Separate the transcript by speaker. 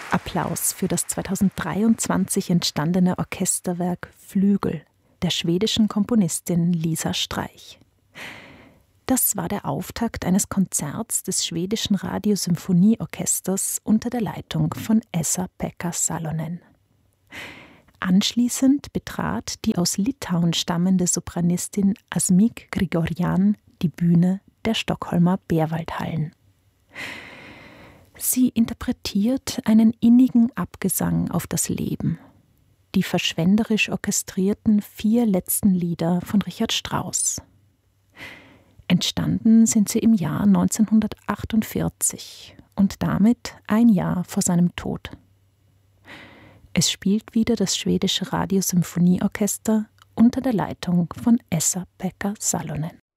Speaker 1: Applaus für das 2023 entstandene Orchesterwerk Flügel der schwedischen Komponistin Lisa Streich. Das war der Auftakt eines Konzerts des schwedischen Radiosymphonieorchesters unter der Leitung von Esa-Pekka Salonen. Anschließend betrat die aus Litauen stammende Sopranistin Asmik Grigorjan die Bühne der Stockholmer Berwaldhallen. Sie interpretiert einen innigen Abgesang auf das Leben, die verschwenderisch orchestrierten 4 letzten Lieder von Richard Strauss. Entstanden sind sie im Jahr 1948 und damit ein Jahr vor seinem Tod. Es spielt wieder das schwedische Radiosymphonieorchester unter der Leitung von Esa-Pekka Salonen.